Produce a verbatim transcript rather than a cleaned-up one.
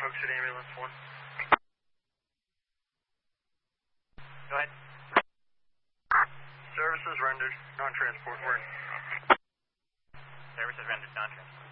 Oak City Ambulance one. Go ahead. Services rendered, non-transport, word. Services rendered, non-transport.